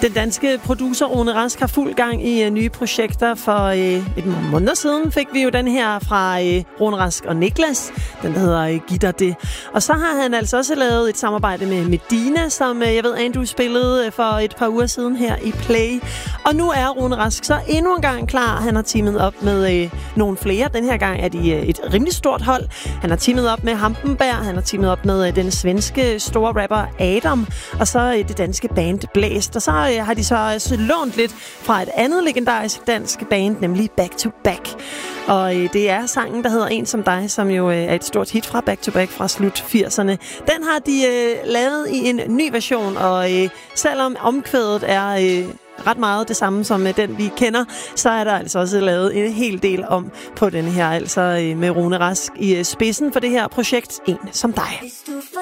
Den danske producer Rune Rask har fuld gang i nye projekter. For et måneder siden fik vi jo den her fra Rune Rask og Niklas. Den hedder Giv dig det. Og så har han altså også lavet et samarbejde med Medina, som jeg ved, Andrew spillede for et par uger siden her i Play. Og nu er Rune Rask så endnu en gang klar. Han har teamet op med nogle flere. Den her gang er de et rimelig stort hold. Han har teamet op med Hampenberg. Han har teamet op med den svenske store rapper Adam. Og så det danske band Blæst. Og så har de så også lånt lidt fra et andet legendarisk dansk band, nemlig Back to Back. Og det er sangen, der hedder En som dig, som jo er et stort hit fra Back to Back fra slut 80'erne. Den har de lavet i en ny version, og selvom omkvædet er ret meget det samme som den, vi kender, så er der altså også lavet en hel del om på den her, altså med Rune Rask i spidsen for det her projekt En som dig.